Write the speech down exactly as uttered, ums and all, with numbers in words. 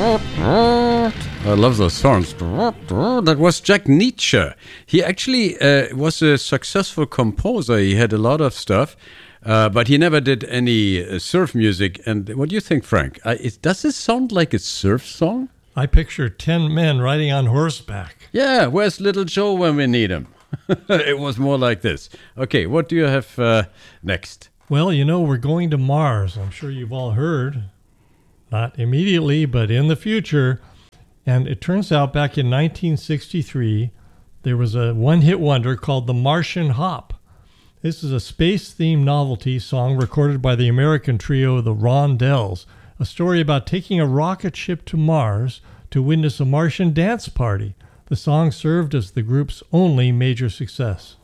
I love those songs. That was Jack Nitzsche. He actually uh, was a successful composer. He had a lot of stuff, uh, but he never did any uh, surf music. And what do you think, Frank? Uh, it, does this sound like a surf song? I picture ten men riding on horseback. Yeah, where's Little Joe when we need him? It was more like this. Okay, what do you have uh, next? Well, you know, we're going to Mars. I'm sure you've all heard. Not immediately, but in the future. And it turns out back in nineteen sixty-three, there was a one-hit wonder called The Martian Hop. This is a space-themed novelty song recorded by the American trio The Rondells, a story about taking a rocket ship to Mars to witness a Martian dance party. The song served as the group's only major success.